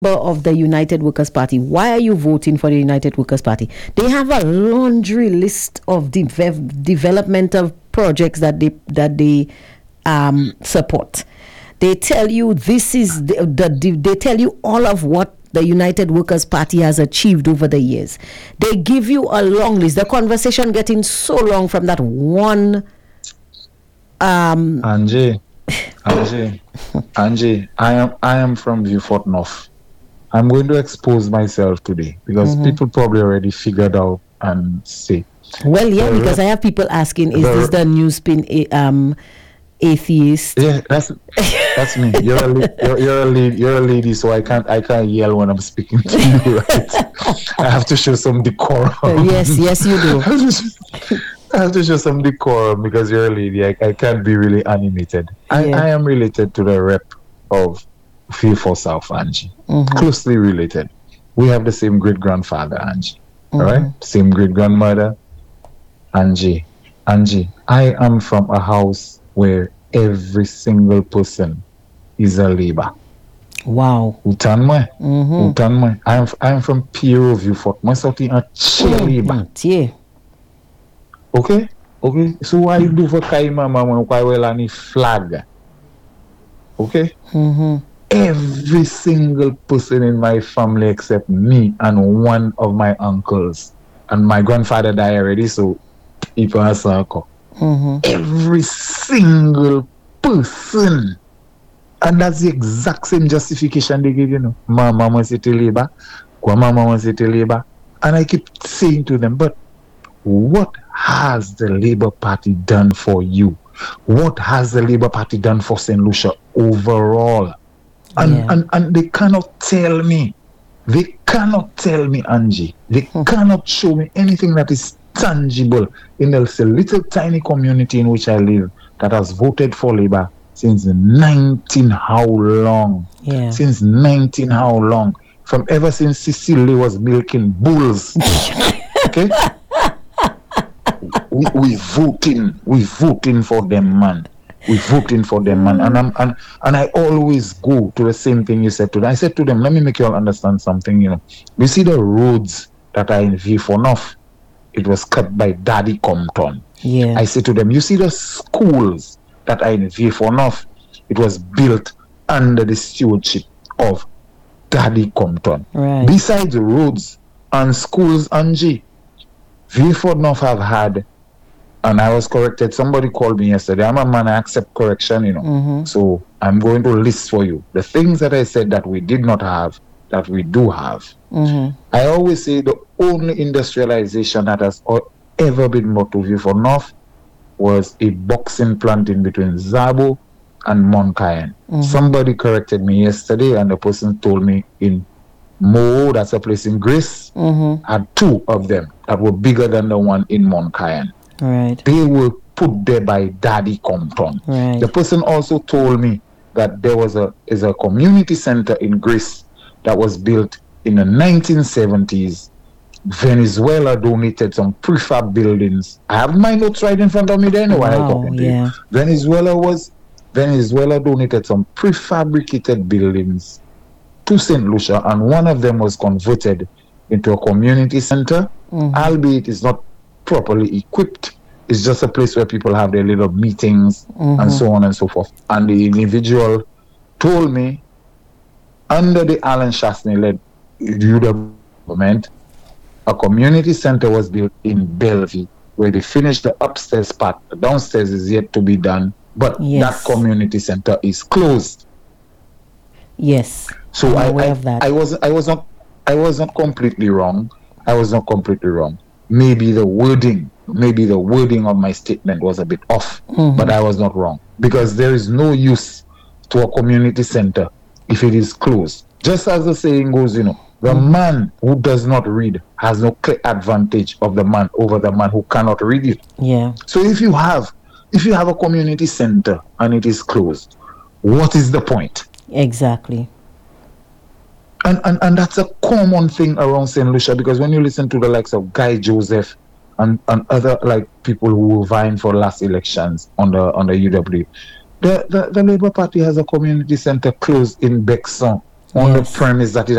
of the United Workers' Party, why are you voting for the United Workers' Party? They have a laundry list of developmental projects that they support. They tell you this is they tell you all of what the United Workers' Party has achieved over the years. They give you a long list. The conversation getting so long from that one. Angie, I am from Vieux-Fort North. I'm going to expose myself today because people probably already figured out and say. Well, yeah, because I have people asking, is this the new spin atheist? Yeah, that's me. You're a lady, so I can't yell when I'm speaking to you, right? I have to show some decorum. Yes, you do. I have to show some decorum because you're a lady. I can't be really animated. I am related to the rep of Vieux-Fort South, Angie. Closely related. We have the same great-grandfather, Angie. All right? Same great-grandmother, Angie. I am from a house where every single person is a Labour. Wow. Utanme. I am from Pierrot Vieux-Fort. My something a Labour. Okay. So why you do for Kaima Mama why well any flag? Okay. Every single person in my family except me and one of my uncles, and my grandfather died already, so people are circle. Every single person, and that's the exact same justification they give. My mama was at Labour, grandmama was at Labour, and I keep saying to them, but what has the Labour Party done for you? What has the Labour Party done for St. Lucia overall? And they cannot tell me. They cannot tell me, Angie. They cannot show me anything that is tangible in this little tiny community in which I live that has voted for Labour since 19 how long? Yeah. Since 19 how long? From ever since Cecily was milking bulls. Okay? we voting for them, man. We voting for them, man. And I always go to the same thing you said to them. I said to them, let me make you all understand something, You see the roads that are in Vieux-Fort North, it was cut by Daddy Compton. Yeah. I said to them, you see the schools that are in Vieux-Fort North, it was built under the stewardship of Daddy Compton. Right. Besides roads and schools, Angie, Vieux-Fort North have had, and I was corrected. Somebody called me yesterday. I'm a man, I accept correction, So I'm going to list for you the things that I said that we did not have, that we do have. I always say the only industrialization that has ever been brought to Vieux-Fort North was a boxing plant in between Zabo and Mont Cayenne. Somebody corrected me yesterday, and the person told me in Mo, that's a place in Greece, had two of them that were bigger than the one in Mont Cayenne. Right. They were put there by Daddy Compton. Right. The person also told me that there was a community center in Greece that was built in the 1970s. Venezuela donated some prefab buildings. I have my notes right in front of me there. Venezuela donated some prefabricated buildings to St. Lucia, and one of them was converted into a community center, albeit it's not properly equipped. It's just a place where people have their little meetings and so on and so forth. And the individual told me, under the Alan Chasney-led government, a community center was built in Bellevue, where they finished the upstairs part. The downstairs is yet to be done, but that community center is closed. Yes. So I was not completely wrong. Maybe the wording of my statement was a bit off, but I was not wrong, because there is no use to a community center if it is closed. Just as the saying goes, the man who does not read has no clear advantage of the man over the man who cannot read it. Yeah. So if you have a community center and it is closed, what is the point? Exactly. And that's a common thing around St. Lucia, because when you listen to the likes of Guy Joseph and other people who were vying for last elections on the UW, the Labour Party has a community center closed in Bexon on the premise that it